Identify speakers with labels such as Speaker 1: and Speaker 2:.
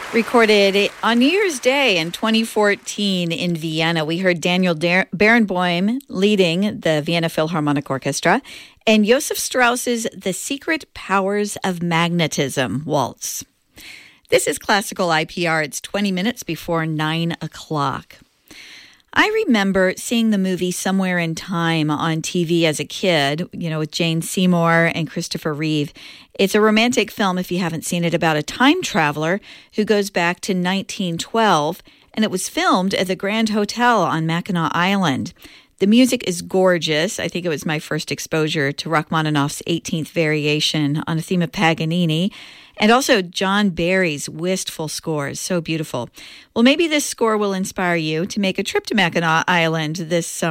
Speaker 1: Recorded on New Year's Day in 2014 in Vienna. We heard Daniel Barenboim leading the Vienna Philharmonic Orchestra and Joseph Strauss's The Secret Powers of Magnetism waltz. This is Classical IPR. It's 20 minutes before 9 o'clock. I remember seeing the movie Somewhere in Time on TV as a kid, with Jane Seymour and Christopher Reeve. It's a romantic film, if you haven't seen it, about a time traveler who goes back to 1912, and it was filmed at the Grand Hotel on Mackinac Island. The music is gorgeous. I think it was my first exposure to Rachmaninoff's 18th Variation on a theme of Paganini, and also John Barry's wistful scores. So beautiful. Well, maybe this score will inspire you to make a trip to Mackinac Island this summer.